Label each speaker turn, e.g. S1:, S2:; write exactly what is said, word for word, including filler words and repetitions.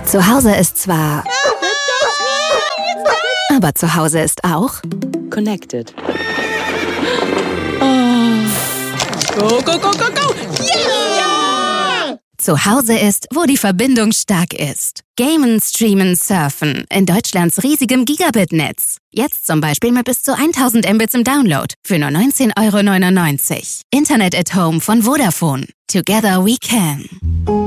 S1: Zu Hause ist zwar... Aber zu Hause ist auch...
S2: Connected.
S3: Go, go, go, go, go!
S1: Yeah! Zu Hause ist, wo die Verbindung stark ist. Gamen, streamen, surfen. In Deutschlands riesigem Gigabit-Netz. Jetzt zum Beispiel mit bis zu tausend Mbits im Download. Für nur neunzehn Euro neunundneunzig. Internet at Home von Vodafone. Together we can.